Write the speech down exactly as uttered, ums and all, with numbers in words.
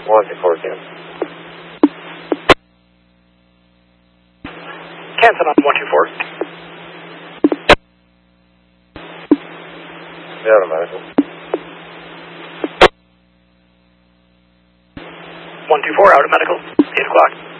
one two four, Ken. Cancel on one two four. Out of medical. one two four, out of medical. eight o'clock.